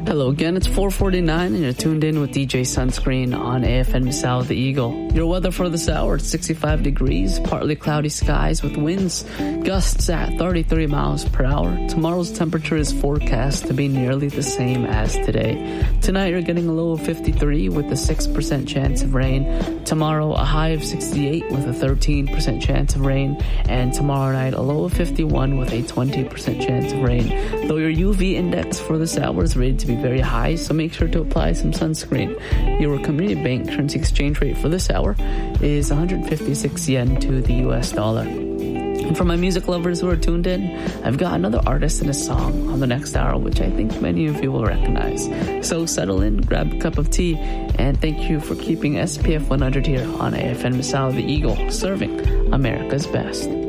Hello again, it's 4:49 and you're tuned in with DJ Sunscreen on AFN Misao the Eagle. Your weather for this hour, it's 65 degrees, partly cloudy skies with winds, gusts at 33 miles per hour. Tomorrow's temperature is forecast to be nearly the same as today. Tonight you're getting a low of 53 with a 6% chance of rain. Tomorrow a high of 68 with a 13% chance of rain. And tomorrow night a low of 51 with a 20% chance of rain. Though your UV index for this hour is rated to be very high, so make sure to apply some sunscreen. Your community bank currency exchange rate for this hour is 156 yen to the US dollar. And for my music lovers who are tuned in, I've got another artist and a song on the next hour, which I think many of you will recognize. So settle in, grab a cup of tea, and thank you for keeping SPF 100 here on AFN Misao the Eagle, serving America's best.